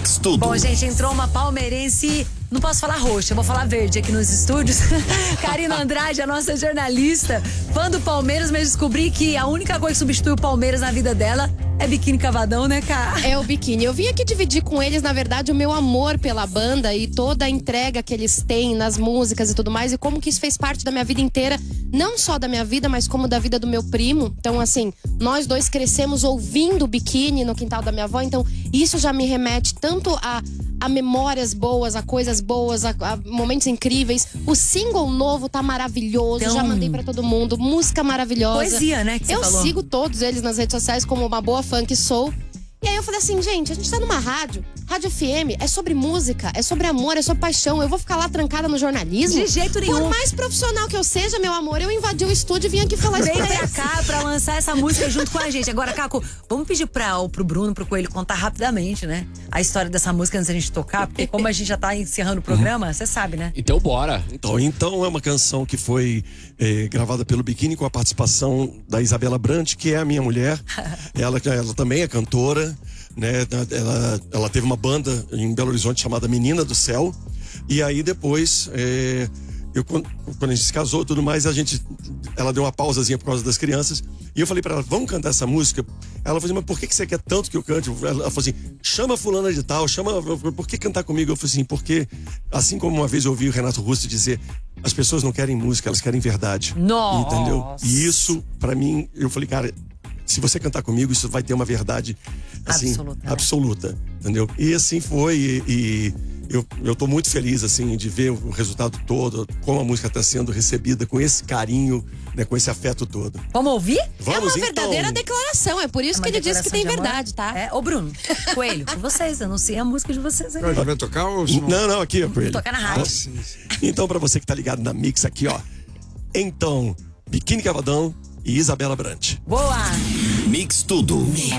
Mix Tudo. Bom, gente, entrou uma palmeirense, não posso falar roxa, eu vou falar verde aqui nos estúdios. Karina Andrade, a nossa jornalista, fã do Palmeiras, mas descobri que a única coisa que substitui o Palmeiras na vida dela é biquíni cavadão, né, cara? É o biquíni. Eu vim aqui dividir com eles, na verdade, o meu amor pela banda e toda a entrega que eles têm nas músicas e tudo mais, e como que isso fez parte da minha vida inteira, não só da minha vida, mas como da vida do meu primo. Então, assim, nós dois crescemos ouvindo Biquíni no quintal da minha avó, então isso já me remete tanto a memórias boas, a coisas boas, a momentos incríveis. O single novo tá maravilhoso, Então, já mandei pra todo mundo, música maravilhosa. Poesia, né, que você Eu falou. sigo todos eles nas redes sociais como uma boa fã que sou. E aí eu falei assim, gente, a gente tá numa rádio FM, é sobre música, é sobre amor, é sobre paixão. Eu vou ficar lá trancada no jornalismo? De jeito nenhum. Por mais profissional que eu seja, meu amor, eu invadi o estúdio e vim aqui falar de Veio pra vocês. cá pra lançar essa música junto com a gente. Agora, Caco, vamos pedir pro Bruno, pro Coelho, contar rapidamente, né? A história dessa música antes da gente tocar, porque como a gente já tá encerrando o programa, você sabe, né? Então bora. Então é uma canção que foi gravada pelo Biquíni com a participação da Isabela Brandt, que é a minha mulher. Ela também é cantora, né? Ela teve uma banda em Belo Horizonte chamada Menina do Céu. E aí depois, quando a gente se casou e tudo mais, ela deu uma pausazinha por causa das crianças. E eu falei pra ela, vamos cantar essa música? Ela falou assim, mas por que você quer tanto que eu cante? Ela falou assim, chama fulana de tal, por que cantar comigo? Eu falei assim, porque assim como uma vez eu ouvi o Renato Russo dizer, as pessoas não querem música, elas querem verdade. Nossa. Entendeu? E isso, pra mim, eu falei, cara, se você cantar comigo, isso vai ter uma verdade assim, absoluta, entendeu? E assim foi, e eu tô muito feliz, assim, de ver o resultado todo, como a música tá sendo recebida com esse carinho, né, com esse afeto todo. Vamos ouvir? É uma verdadeira declaração, é por isso que ele disse que tem verdade, tá? É, ô Bruno, Coelho, com vocês, anunciem a música de vocês aí. Vai tocar ou... Não, aqui, ó, Coelho. Tocar na rádio. Então, pra você que tá ligado na Mix aqui, ó. Então, Biquíni Cavadão e Isabela Brandt. Boa! Mix Tudo.